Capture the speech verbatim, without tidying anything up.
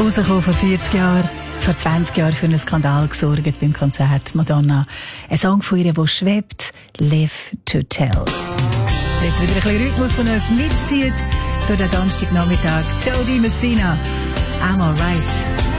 Rausgekommen vor vierzig Jahren, vor zwanzig Jahren für einen Skandal gesorgt beim Konzert Madonna. Ein Song von ihr, der schwebt, Live to Tell. Jetzt wieder ein bisschen Rhythmus von uns mitzieht durch den Donnerstagnachmittag. Jody Messina, I'm alright.